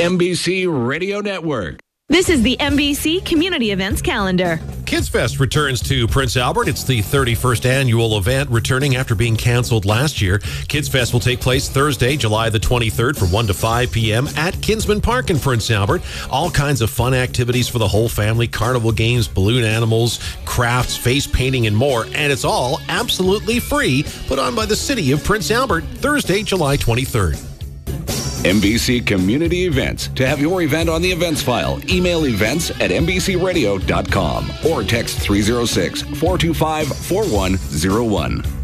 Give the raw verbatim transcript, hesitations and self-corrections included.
N B C Radio Network. This is the N B C Community Events Calendar. Kids Fest returns to Prince Albert. It's the thirty-first annual event, returning after being canceled last year. Kids Fest will take place Thursday, July the twenty-third from one to five p.m. at Kinsman Park in Prince Albert. All kinds of fun activities for the whole family, carnival games, balloon animals, crafts, face painting, and more. And it's all absolutely free, put on by the city of Prince Albert, Thursday, July twenty-third. N B C Community Events. To have your event on the events file, email events at n b c radio dot com or text three oh six, four two five, four one oh one.